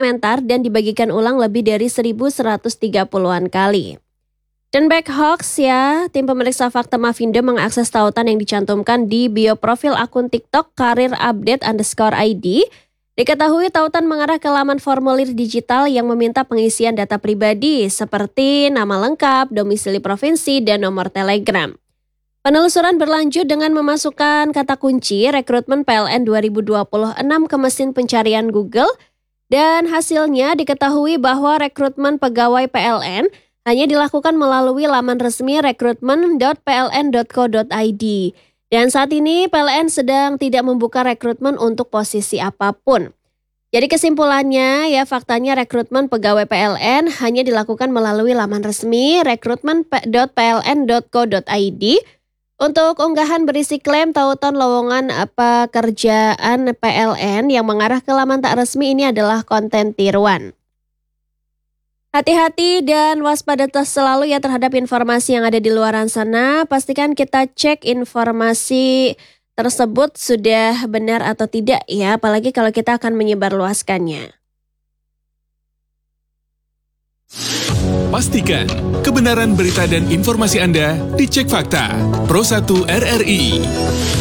komentar dan dibagikan ulang lebih dari 1.130-an kali. Dan back hoax ya, tim pemeriksa fakta Mafindo mengakses tautan yang dicantumkan di bio profil akun TikTok karirupdate_id. Diketahui tautan mengarah ke laman formulir digital yang meminta pengisian data pribadi seperti nama lengkap, domisili provinsi, dan nomor telegram. Penelusuran berlanjut dengan memasukkan kata kunci rekrutmen PLN 2026 ke mesin pencarian Google dan hasilnya diketahui bahwa rekrutmen pegawai PLN hanya dilakukan melalui laman resmi rekrutmen.pln.co.id. Dan saat ini PLN sedang tidak membuka rekrutmen untuk posisi apapun. Jadi kesimpulannya ya faktanya rekrutmen pegawai PLN hanya dilakukan melalui laman resmi rekrutmen.pln.co.id. Untuk unggahan berisi klaim tautan lowongan pekerjaan PLN yang mengarah ke laman tak resmi ini adalah konten tiruan. Hati-hati dan waspada selalu ya terhadap informasi yang ada di luaran sana. Pastikan kita cek informasi tersebut sudah benar atau tidak ya, apalagi kalau kita akan menyebarluaskannya. Pastikan kebenaran berita dan informasi Anda dicek fakta. Pro 1 RRI.